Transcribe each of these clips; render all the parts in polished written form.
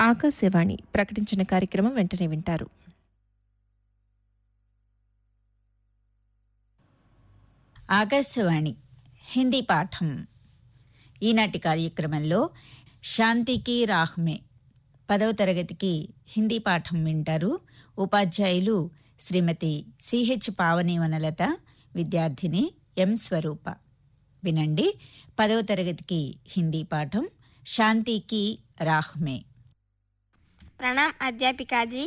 ఆకాశవాణి ప్రకటించిన కార్యక్రమం వెంటనే వింటారు. ఆకాశవాణి హిందీ పాఠం. ఈనాటి కార్యక్రమంలో శాంతికి రాహ్మే 10వ తరగతికి హిందీ పాఠం వింటారు. ఉపాధ్యాయులు శ్రీమతి సిహెచ్ పావని వనలత, విద్యార్థిని ఎం స్వరూప. వినండి 10వ తరగతికి హిందీ పాఠం శాంతికి రాహ్మే. प्रणाम अध्यापिका जी.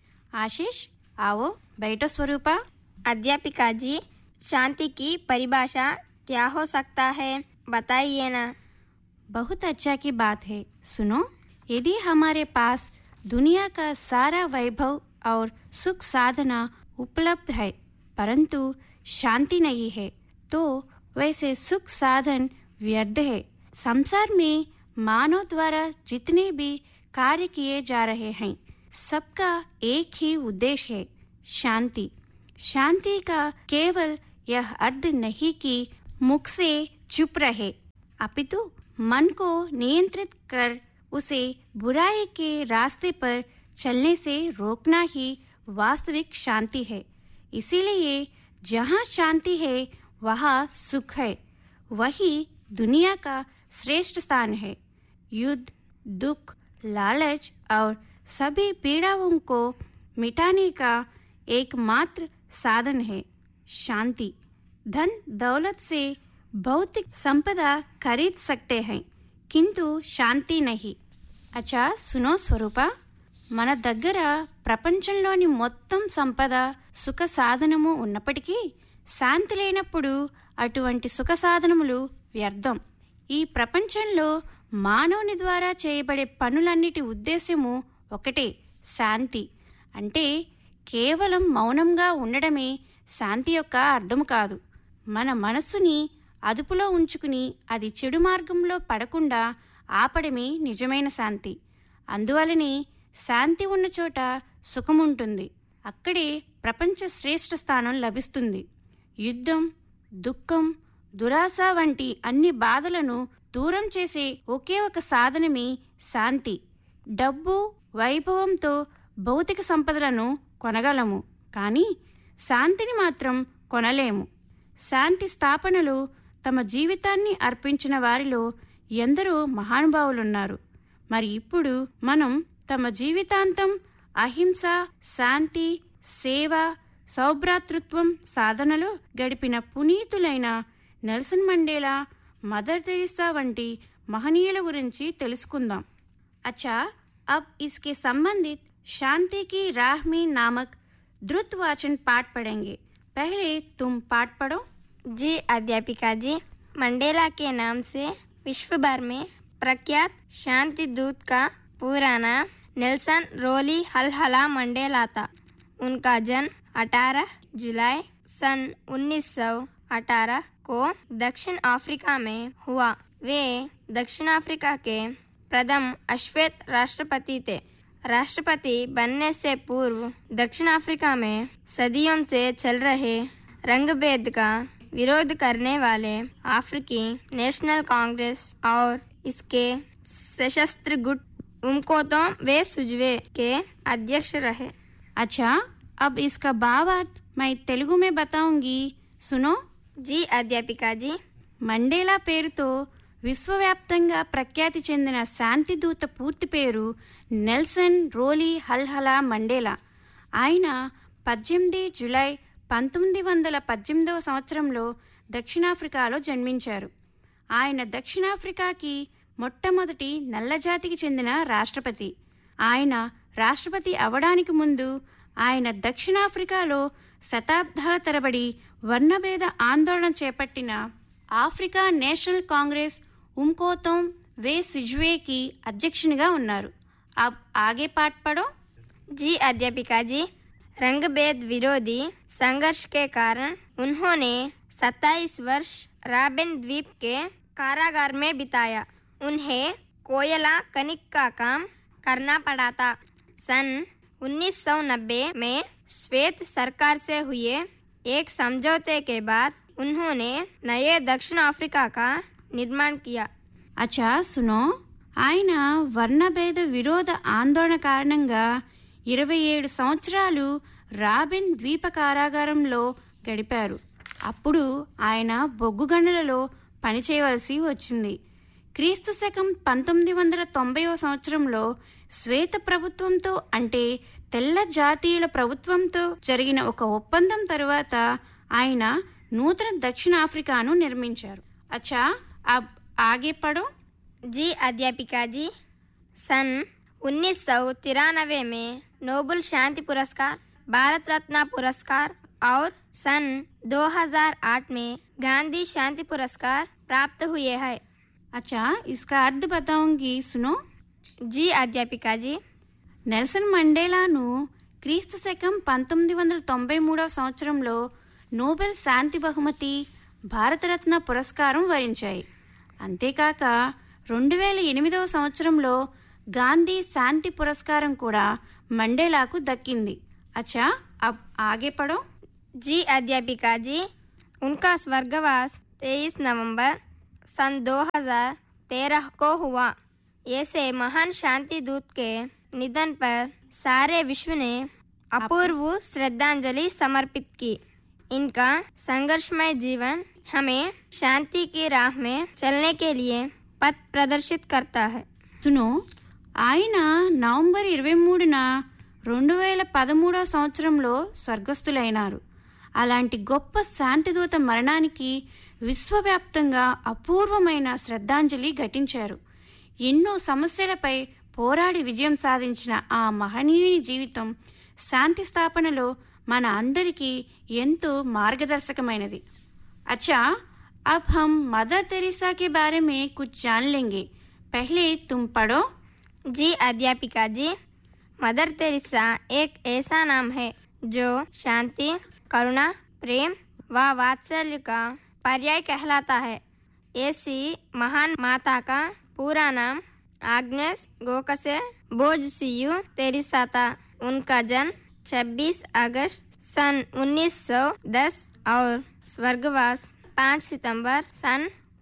आशीष, आओ बैठो स्वरूपा. अध्यापिका जी, शांति की परिभाषा क्या हो सकता है, बताइए ना. बहुत अच्छा की बात है. सुनो, यदि हमारे पास दुनिया का सारा वैभव और सुख साधना उपलब्ध है परंतु शांति नहीं है तो वैसे सुख साधन व्यर्थ है. संसार में मानव द्वारा जितने भी कार्य किए जा रहे हैं सबका एक ही उद्देश्य है, शांति. शांति का केवल यह अर्थ नहीं कि मुख से चुप रहे, अपितु मन को नियंत्रित कर उसे बुराई के रास्ते पर चलने से रोकना ही वास्तविक शांति है. इसीलिए जहाँ शांति है वहाँ सुख है, वही दुनिया का श्रेष्ठ स्थान है. युद्ध, दुख, लालच और सभी पीड़ाओं को मिटाने का एकमात्र साधन है शांति. धन दौलत से भौतिक संपदा खरीद सकते हैं किंतु शांति नहीं. अच्छा सुनो स्वरूपा, మన దగ్గర ప్రపంచంలోని మొత్తం సంపద సుఖ సాధనము ఉన్నప్పటికీ శాంతి లేనప్పుడు అటువంటి సుఖ సాధనములు వ్యర్థం. ఈ ప్రపంచంలో మానవుని ద్వారా చేయబడే పనులన్నిటి ఉద్దేశ్యము ఒకటే, శాంతి. అంటే కేవలం మౌనంగా ఉండడమే శాంతి యొక్క అర్థము కాదు. మన మనస్సుని అదుపులో ఉంచుకుని అది చెడు మార్గంలో పడకుండా ఆపడమే నిజమైన శాంతి. అందువలనే శాంతి ఉన్న చోట సుఖముంటుంది, అక్కడే ప్రపంచ శ్రేష్ఠ స్థానం లభిస్తుంది. యుద్ధం, దుఃఖం, దురాశ వంటి అన్ని బాధలను దూరం చేసే ఒకే ఒక సాధనమే శాంతి. డబ్బు, వైభవంతో భౌతిక సంపదలను కొనగలము, కానీ శాంతిని మాత్రం కొనలేము. శాంతి స్థాపనలో తమ జీవితాన్ని అర్పించిన వారిలో ఎందరో మహానుభావులున్నారు. మరి ఇప్పుడు మనం తమ జీవితాంతం అహింస, శాంతి, సేవ, సౌభ్రాతృత్వం సాధనలో గడిపిన పునీతులైన నెల్సన్ మండేలా, మదర్ తెరీసా వంటి మహనీయుల గురించి తెలుసుకుందాం. अच्छा, अब इसके संबंधित शांति की राह में नामक द्रुत वाचन पाठ पढ़ेंगे. पहले तुम पाठ पढ़ो. जी अध्यापिका जी. मंडेला के नाम से विश्व भर में प्रख्यात शांति दूत का पूरा नाम नेल्सन रोली हलहला मंडेला था. उनका जन्म 18 जुलाई सन 1918 को दक्षिण अफ्रीका में हुआ. वे दक्षिण अफ्रीका के प्रथम अश्वेत राष्ट्रपति थे. राष्ट्रपति बनने से पूर्व दक्षिण अफ्रीका में सदियों से चल रहे रंगभेद का विरोध करने वाले अफ्रीकी नेशनल कांग्रेस और इसके सशस्त्र गुट उमकोतो वे सुजवे के अध्यक्ष रहे. अच्छा, अब इसका भावार्थ मैं तेलुगु में बताऊंगी, सुनो. जी अध्यापिका जी. మండేలా పేరుతో విశ్వవ్యాప్తంగా ప్రఖ్యాతి చెందిన శాంతిదూత పూర్తి పేరు నెల్సన్ రోలీ హల్హలా మండేలా. ఆయన 18 జూలై 1918 సంవత్సరంలో దక్షిణాఫ్రికాలో జన్మించారు. ఆయన దక్షిణాఫ్రికాకి మొట్టమొదటి నల్లజాతికి చెందిన రాష్ట్రపతి. ఆయన రాష్ట్రపతి అవడానికి ముందు ఆయన దక్షిణాఫ్రికాలో శతాబ్దాల తరబడి వర్ణభేద ఆందోళన చేపట్టిన ఆఫ్రికా నేషనల్ కాంగ్రెస్ ఉమ్కోతోం వే సిజ్వేకి అధ్యక్షునిగా ఉన్నారు. అబ్ ఆగే పాఠ్ పడో. जी अध्यापिका जी. रंगभेद विरोधी संघर्ष के कारण उन्होंने 27 वर्ष राबिन द्वीप के कारागार में बिताया. उन्हें कोयला खनिक का काम करना पड़ा था. सन 1990 में श्वेत सरकार से हुए एक समझौते के बाद उन्होंने नए दक्षिण अफ्रीका का निर्माण किया. अच्छा सुनो, ఆయన వర్ణభేద విరోధ ఆందోళన కారణంగా 27 సంవత్సరాలు రాబిన్ ద్వీప కారాగారంలో గడిపారు. అప్పుడు ఆయన బొగ్గుగనులలో పనిచేయవలసి వచ్చింది. క్రీస్తు శకం 1990వ సంవత్సరంలో శ్వేత ప్రభుత్వంతో అంటే తెల్ల జాతీయుల ప్రభుత్వంతో జరిగిన ఒక ఒప్పందం తరువాత ఆయన నూతన దక్షిణాఫ్రికాను నిర్మించారు. అచ్చా అబ్ ఆగే పడో. जी अध्यापिका जी, सन 1993 में नोबेल शांति पुरस्कार, भारत रत्न पुरस्कार और सन 2008 में गांधी शांति पुरस्कार प्राप्त हुए हैं. अच्छा, इसका अर्थ बताऊंगी, सुनो. जी अध्यापिका जी. నెల్సన్ మండేలాను క్రీస్తు శకం 1993వ సంవత్సరంలో నోబెల్ శాంతి బహుమతి, భారతరత్న పురస్కారం వరించాయి. అంతేకాక 2008వ సంవత్సరంలో గాంధీ శాంతి పురస్కారం కూడా మండేలాకు దక్కింది. అచ్చా అబ్ ఆగే పడో. जी अध्यापिका जी, उनका स्वर्गवास 23 नवंबर सन 2013 को हुआ. ऐसे महान शांति दूत के निधन पर सारे विश्व ने अपूर्व श्रद्धांजलि समर्पित की. इनका संघर्षमय जीवन हमें शांति की राह में चलने के लिए पथ प्रदर्शित करता है. సునో, ఆయన నవంబర్ 23న 2013వ సంవత్సరంలో స్వర్గస్థులైనారు. అలాంటి గొప్ప శాంతిదూత మరణానికి విశ్వవ్యాప్తంగా అపూర్వమైన శ్రద్ధాంజలి ఘటించారు. ఎన్నో సమస్యలపై పోరాడి విజయం సాధించిన ఆ మహనీయుని జీవితం శాంతి స్థాపనలో మన అందరికీ ఎంతో మార్గదర్శకమైనది. अच्छा, अब हम मदर तेरेसा के बारे में कुछ जान लेंगे. पहले तुम पढ़ो. जी अध्यापिका जी, मदर तेरेसा एक ऐसा नाम है जो शांति, करुणा, प्रेम व वात्सल्य का पर्याय कहलाता है. ऐसी महान माता का पूरा नाम आग्नेस गोकसे बोजसियू तेरेसा था. उनका जन्म 26 अगस्त सन 1910 और स्वर्गवास 5 सितंबर सन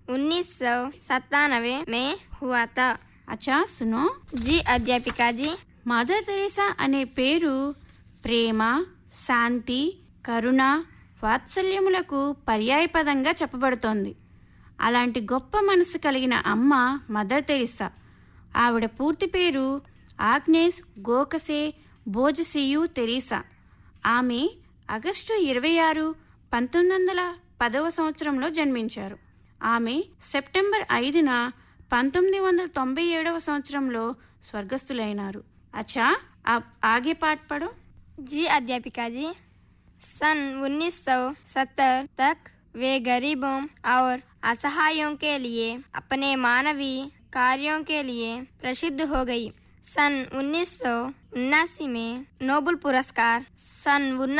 1997 में हुआ था. अच्छा, सुनो. जी अध्यापिका जी. మదర్ తెరేసా అనే పేరు ప్రేమ, శాంతి, కరుణ, వాత్సల్యములకు పర్యాయపదంగా చెప్పబడుతోంది. అలాంటి గొప్ప మనసు కలిగిన అమ్మ మదర్ తెరేసా. ఆవిడ పూర్తి పేరు ఆగ్నేస్ గోకసే బోజసియూ తెరేసా. ఆమె ఆగస్టు 26, 1910వ సంవత్సరంలో జన్మించారు. ఆమె సెప్టెంబర్ 5న 1997వ సంవత్సరంలో స్వర్గస్థులైనారు. अच्छा, अब आगे पाठ पढ़ो. जी अध्यापिका जी. सन 1970 तक वे गरीबों और असहायों के लिए अपने मानवीय कार्यों के लिए प्रसिद्ध हो गई. सन 1979 में नोबेल पुरस्कार, सन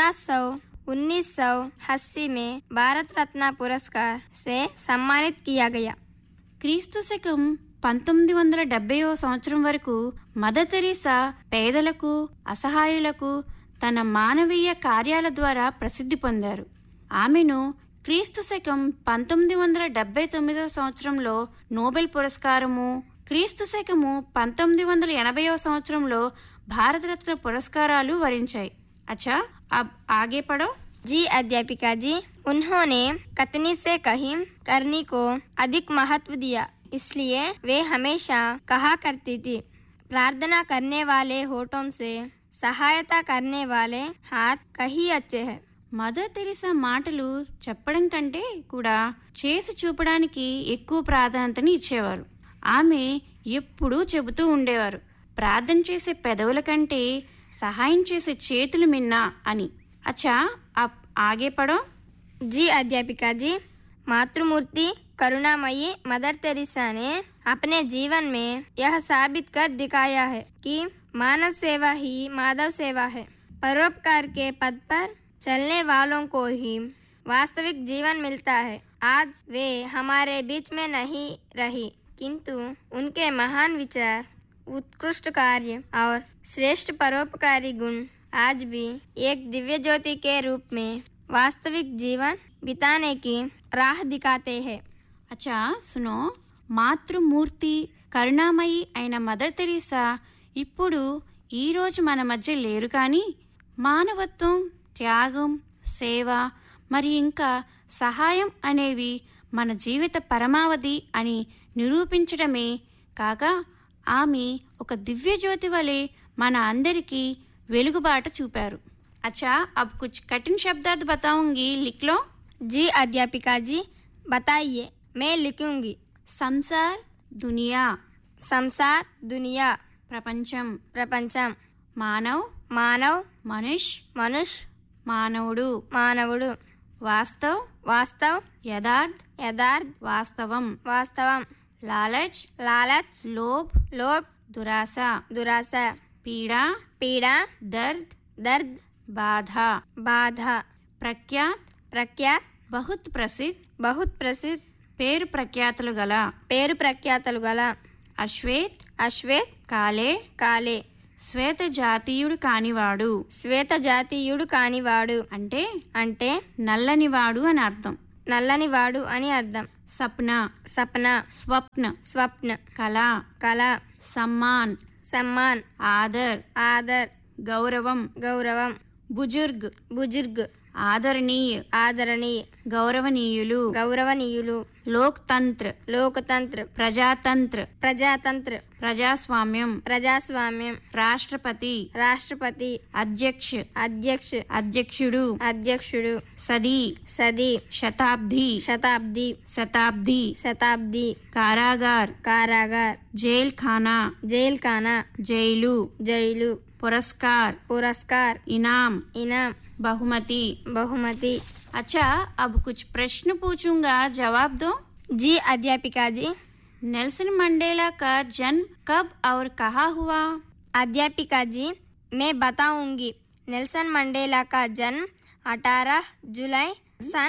1980 में भारत रत्न पुरस्कार से सम्मानित किया गया. క్రీస్తు శకం 1970వ సంవత్సరం వరకు మదర్ తెరేసా పేదలకు, అసహాయులకు తన మానవీయ కార్యాల ద్వారా ప్రసిద్ధి పొందారు. ఆమెను క్రీస్తు శకం 1979వ సంవత్సరంలో నోబెల్ పురస్కారము, క్రీస్తు శకము 1980వ సంవత్సరంలో భారతరత్న పురస్కారాలు వరించాయి. అచ్చా, అబ్ ఆగే పడో. जी अध्यापिका जी, उन्होंने कतनी से कहीं करनी को अधिक महत्व दिया. इसलिए वे हमेशा कहा करती थी, प्रार्थना करने वाले होठों से सहायता करने वाले हाथ कहीं अच्छे हैं. మదర్ తెరేసా మాటలు చెప్పడం కంటే కూడా చేసి చూపడానికి ఎక్కువ ప్రాధాన్యతని ఇచ్చేవారు. ఆమె ఎప్పుడూ చెబుతూ ఉండేవారు, ప్రార్థన చేసే పెదవుల కంటే సహాయం చేసే చేతులు మిన్నా అని. అచ్చా, అప్ ఆగే పడో. जी अध्यापिका जी. मातृमूर्ति करुणामयी मदर तेरेसा ने अपने जीवन में यह साबित कर दिखाया है कि मानव सेवा ही माधव सेवा है. परोपकार के पद पर चलने वालों को ही वास्तविक जीवन मिलता है. आज वे हमारे बीच में नहीं रही, किंतु उनके महान विचार, उत्कृष्ट कार्य और श्रेष्ठ परोपकारी गुण आज भी एक दिव्य ज्योति के रूप में वास्तविक जीवन बिताने की राह दिखाते हैं. अच्छा, सुनो. మాతృమూర్తి కరుణామయి అయిన మదర్ తెరీసా ఇప్పుడు ఈరోజు మన మధ్య లేరు, కానీ మానవత్వం, త్యాగం, సేవ మరి ఇంకా సహాయం అనేవి మన జీవిత పరమావధి అని నిరూపించడమే కాక ఆమె ఒక దివ్యజ్యోతి వలె మన అందరికీ వెలుగుబాట చూపారు. अच्छा, अब कुछ कठिन शब्दार्थ बताऊंगी, लिख लो. जी अध्यापिका जी, बताइए, मैं लिखूंगी. संसार, दुनिया. संसार, दुनिया. प्रपंचम. प्रपंचम. मानव. मानव. मनुष्य. मनुष्य. मानवुडु. मानवुडु. वास्तव. वास्तव. यथार्थ. यथार्थ. वास्तवम. वास्तवम. लालच. लालच. लोभ. लोभ. दुरासा. दुरासा. पीड़ा. पीड़ा. दर्द. दर्द. बाधा. बाधा. प्रख्यात. प्रख्यात. बहुत प्रसिद्ध. बहुत प्रसिद्ध. పేరు ప్రఖ్యాతులు గల. పేరు ప్రఖ్యాతులు గల. అశ్వేత్. అశ్వేత్. కాలే. కాలే. శ్వేత జాతీయుడు కానివాడు. శ్వేత జాతీయుడు కానివాడు అంటే అంటే నల్లనివాడు అని అర్థం. నల్లనివాడు అని అర్థం. సప్న. సప్న. స్వప్న. స్వప్న. కళ. కళ. సమ్మాన్. సమ్మాన్. ఆదర్. ఆదర్. గౌరవం. గౌరవం. బుజుర్గ్. బుజుర్గ్. ఆదరణీయ. ఆదరణీయ. గౌరవనీయులు. గౌరవనీయులు. లోక్తంత్ర. లోకతంత్ర. ప్రజాతంత్ర. ప్రజాతంత్ర. ప్రజాస్వామ్యం. ప్రజాస్వామ్యం. రాష్ట్రపతి. రాష్ట్రపతి. అధ్యక్ష. అధ్యక్ష. అధ్యక్షుడు. అధ్యక్షుడు. సది. సది. శతాబ్ది. శతాబ్ది. శతాబ్ది. శతాబ్ది. కారాగార్. కారాగార్. జైల్ ఖానా. జైల్ ఖానా. జైలు. జైలు. పురస్కార్. పురస్కార్. इनाम. इनाम. बहुमति. बहुमति. अच्छा, अब कुछ प्रश्न पूछूंगा, जवाब दो. जी अध्यापिका जी. नेल्सन मंडेला का जन्म कब और कहाँ हुआ? अध्यापिका जी, मैं बताऊंगी. नेल्सन मंडेला का जन्म 18 जुलाई सन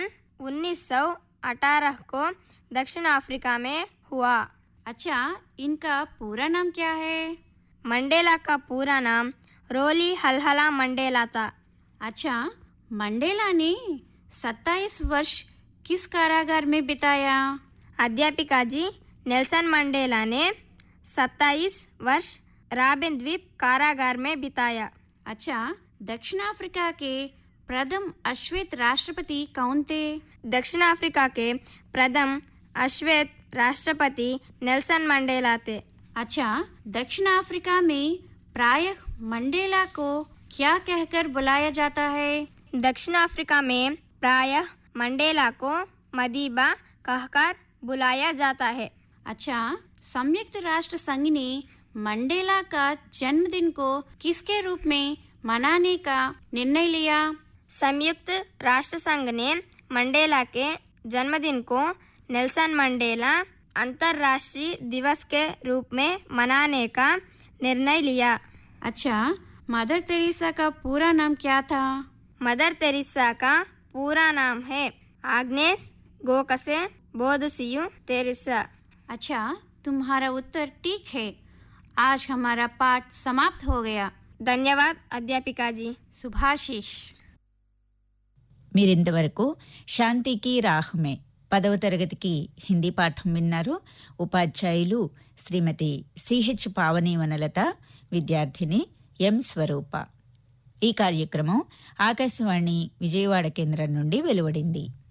1918 को दक्षिण अफ्रीका में हुआ. अच्छा, इनका पूरा नाम क्या है? मंडेला का पूरा नाम रोली हलहला मंडेला था. अच्छा, मंडेला ने 27 वर्ष किस कारागार में बिताया? अध्यापिका जी, नेल्सन मंडेला ने 27 वर्ष राबिन द्वीप कारागार में बिताया. अच्छा, दक्षिण अफ्रीका के प्रथम अश्वेत राष्ट्रपति कौन थे? दक्षिण अफ्रीका के प्रथम अश्वेत राष्ट्रपति नेल्सन मंडेला थे. अच्छा, दक्षिण अफ्रीका में प्रायः मंडेला को क्या कहकर बुलाया जाता है? दक्षिण अफ्रीका में प्रायः मंडेला को मदीबा कहकर बुलाया जाता है. अच्छा, संयुक्त राष्ट्र संघ ने मंडेला का जन्मदिन को किसके रूप में मनाने का निर्णय लिया? संयुक्त राष्ट्र संघ ने मंडेला के जन्मदिन को नेल्सन मंडेला अंतर्राष्ट्रीय दिवस के रूप में मनाने का निर्णय लिया. अच्छा, मदर तेरेसा का पूरा नाम क्या था? मदर तेरेसा का पूरा नाम है आग्नेस गोकसे बोधसियु तेरेसा. अच्छा, तुम्हारा उत्तर ठीक है. आज हमारा पाठ समाप्त हो गया. धन्यवाद अध्यापिका जी. శుభాశీష్. మీరింతవరకు శాంతికి రాహ్మే 10వ తరగతికి హిందీ పాఠం విన్నారు. ఉపాధ్యాయులు శ్రీమతి సిహెచ్ పావని వనలత, విద్యార్థిని ఎం స్వరూప. ఈ కార్యక్రమం ఆకాశవాణి విజయవాడ కేంద్రం నుండి వెలువడింది.